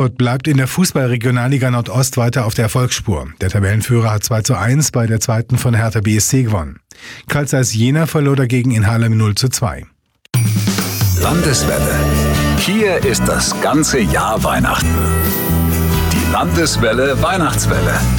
Erfurt bleibt in der Fußball-Regionalliga Nordost weiter auf der Erfolgsspur. Der Tabellenführer hat 2:1 bei der zweiten von Hertha BSC gewonnen. Carl Zeiss Jena verlor dagegen in Halle 0:2. Landeswelle. Hier ist das ganze Jahr Weihnachten. Die Landeswelle Weihnachtswelle.